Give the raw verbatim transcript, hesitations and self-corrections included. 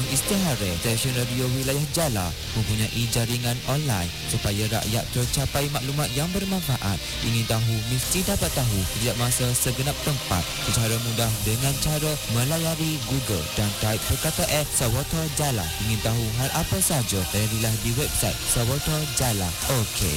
Istiharah stesen radio wilayah Jala mempunyai jaringan online supaya rakyat tercapai maklumat yang bermanfaat. Ingin tahu mesti dapat tahu setiap masa segenap tempat secara mudah dengan cara melayari Google dan type perkataan Sawata Jala. Ingin tahu hal apa saja, layarilah di website Sawata Jala. Okey,